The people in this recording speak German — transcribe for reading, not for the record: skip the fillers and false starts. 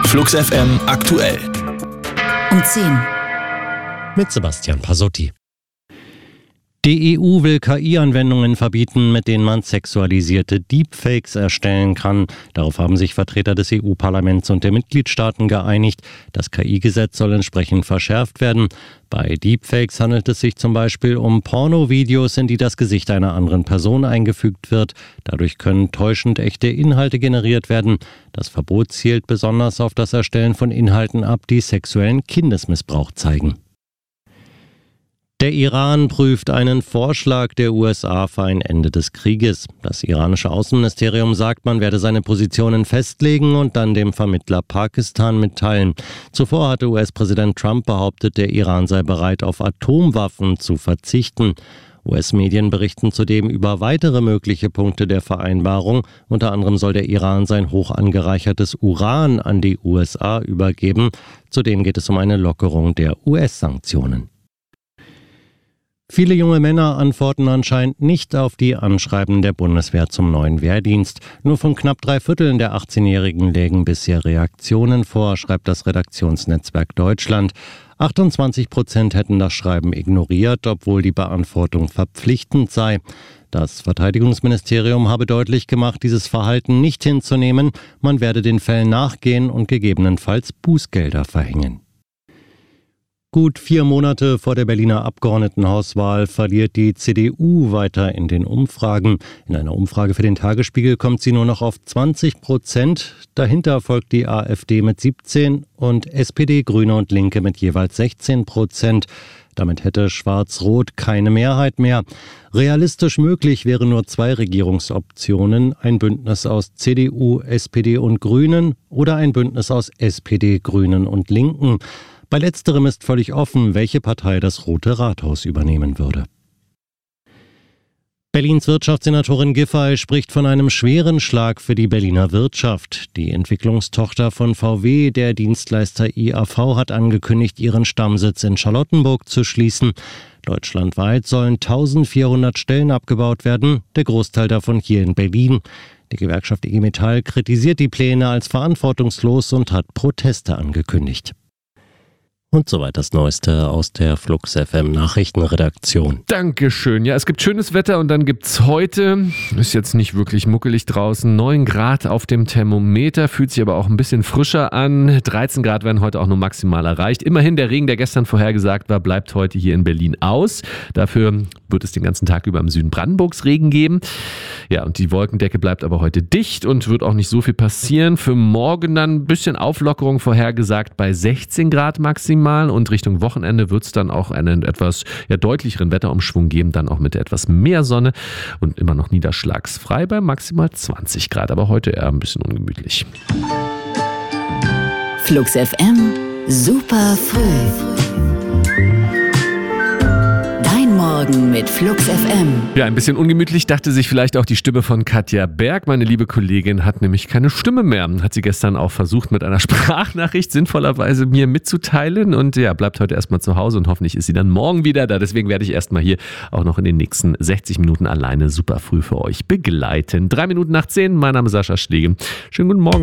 Flux FM aktuell. Um 10. Mit Sebastian Pasotti. Die EU will KI-Anwendungen verbieten, mit denen man sexualisierte Deepfakes erstellen kann. Darauf haben sich Vertreter des EU-Parlaments und der Mitgliedstaaten geeinigt. Das KI-Gesetz soll entsprechend verschärft werden. Bei Deepfakes handelt es sich zum Beispiel um Pornovideos, in die das Gesicht einer anderen Person eingefügt wird. Dadurch können täuschend echte Inhalte generiert werden. Das Verbot zielt besonders auf das Erstellen von Inhalten ab, die sexuellen Kindesmissbrauch zeigen. Der Iran prüft einen Vorschlag der USA für ein Ende des Krieges. Das iranische Außenministerium sagt, man werde seine Positionen festlegen und dann dem Vermittler Pakistan mitteilen. Zuvor hatte US-Präsident Trump behauptet, der Iran sei bereit, auf Atomwaffen zu verzichten. US-Medien berichten zudem über weitere mögliche Punkte der Vereinbarung. Unter anderem soll der Iran sein hoch angereichertes Uran an die USA übergeben. Zudem geht es um eine Lockerung der US-Sanktionen. Viele junge Männer antworten anscheinend nicht auf die Anschreiben der Bundeswehr zum neuen Wehrdienst. Nur von knapp 3/4 der 18-Jährigen legen bisher Reaktionen vor, schreibt das Redaktionsnetzwerk Deutschland. 28% hätten das Schreiben ignoriert, obwohl die Beantwortung verpflichtend sei. Das Verteidigungsministerium habe deutlich gemacht, dieses Verhalten nicht hinzunehmen. Man werde den Fällen nachgehen und gegebenenfalls Bußgelder verhängen. Gut 4 Monate vor der Berliner Abgeordnetenhauswahl verliert die CDU weiter in den Umfragen. In einer Umfrage für den Tagesspiegel kommt sie nur noch auf 20%. Dahinter folgt die AfD mit 17% und SPD, Grüne und Linke mit jeweils 16%. Damit hätte Schwarz-Rot keine Mehrheit mehr. Realistisch möglich wären nur 2 Regierungsoptionen: ein Bündnis aus CDU, SPD und Grünen oder ein Bündnis aus SPD, Grünen und Linken. Bei letzterem ist völlig offen, welche Partei das Rote Rathaus übernehmen würde. Berlins Wirtschaftssenatorin Giffey spricht von einem schweren Schlag für die Berliner Wirtschaft. Die Entwicklungstochter von VW, der Dienstleister IAV, hat angekündigt, ihren Stammsitz in Charlottenburg zu schließen. Deutschlandweit sollen 1400 Stellen abgebaut werden, der Großteil davon hier in Berlin. Die Gewerkschaft IG Metall kritisiert die Pläne als verantwortungslos und hat Proteste angekündigt. Und soweit das Neueste aus der Flux FM Nachrichtenredaktion. Dankeschön. Ja, es gibt schönes Wetter und dann gibt's heute, ist jetzt nicht wirklich muckelig draußen, 9 Grad auf dem Thermometer, fühlt sich aber auch ein bisschen frischer an. 13 Grad werden heute auch nur maximal erreicht. Immerhin, der Regen, der gestern vorhergesagt war, bleibt heute hier in Berlin aus. Dafür wird es den ganzen Tag über im Süden Brandenburgs Regen geben. Ja, und die Wolkendecke bleibt aber heute dicht und wird auch nicht so viel passieren. Für morgen dann ein bisschen Auflockerung vorhergesagt bei 16 Grad maximal. Und Richtung Wochenende wird es dann auch einen etwas deutlicheren Wetterumschwung geben, dann auch mit etwas mehr Sonne und immer noch niederschlagsfrei bei maximal 20 Grad, aber heute eher ein bisschen ungemütlich. Flux FM, super früh. Morgen mit Flux FM. Ja, ein bisschen ungemütlich dachte sich vielleicht auch die Stimme von Katja Berg. Meine liebe Kollegin hat nämlich keine Stimme mehr. Hat sie gestern auch versucht, mit einer Sprachnachricht sinnvollerweise mir mitzuteilen. Und ja, bleibt heute erstmal zu Hause und hoffentlich ist sie dann morgen wieder da. Deswegen werde ich erstmal hier auch noch in den nächsten 60 Minuten alleine super früh für euch begleiten. 3 Minuten nach 10, mein Name ist Sascha Schlegel. Schönen guten Morgen.